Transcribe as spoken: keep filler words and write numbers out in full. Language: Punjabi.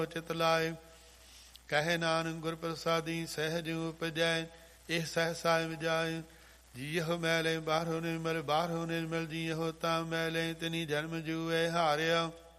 ਚਿਤ ਲਾਏ। ਕਹੇ ਨਾਨਕ ਗੁਰ ਪ੍ਰਸਾਦੀ ਸਹਿਜ ਉਪਜੈ, ਇਹ ਸਹਸਾ ਵਜਾਏ। ਜੀਹੋ ਮੈਲੇ ਬਾਹਰੋਂ ਨਿਰਮਲ, ਬਾਹਰੋਂ ਨਿਰਮਲ ਜੀਹੋ ਤਾਂ ਮੈਲੇ, ਤਿਨੀ ਜਨਮ ਜੂਏ ਹਾਰਿਆ।